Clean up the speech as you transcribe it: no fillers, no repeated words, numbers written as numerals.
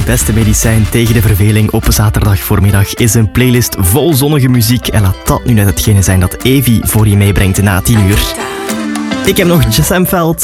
beste medicijn tegen de verveling op zaterdag voormiddag is een playlist vol zonnige muziek. En laat dat nu net hetgene zijn dat Evi voor je meebrengt na 10 uur. Ik heb nog Sam Veld.